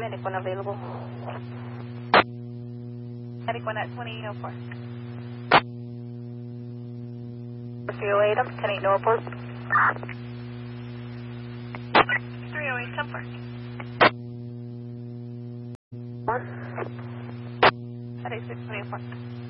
Medic 1 available. Medic 1 at 2804. 308, I'm 10-8, no post. 308, 10-4. Medic 624.